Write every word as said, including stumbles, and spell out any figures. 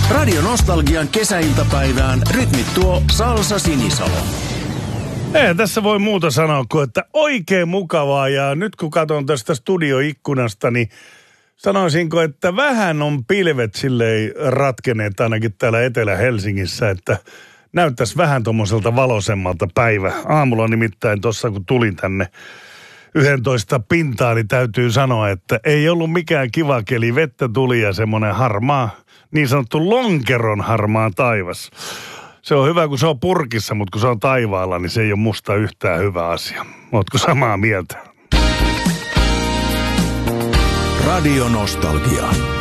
Radio Nostalgian kesäiltapäivään rytmittuo Salsa Sinisalo. Ei tässä voi muuta sanoa kuin, että oikein mukavaa. Ja nyt kun katson tästä studioikkunasta, niin sanoisinko, että vähän on pilvet silleen ratkeneet ainakin täällä Etelä-Helsingissä, että näyttäisi vähän tommoselta valoisemmalta päivä. Aamulla nimittäin tuossa kun tulin tänne yhdentoista pintaan, niin täytyy sanoa, että ei ollut mikään kiva keli. Vettä tuli ja semmoinen harmaa, niin sanottu lonkeron harmaa taivas. Se on hyvä, kun se on purkissa, mutta kun se on taivaalla, niin se ei ole musta yhtään hyvä asia. Ootko samaa mieltä? Radio Nostalgia.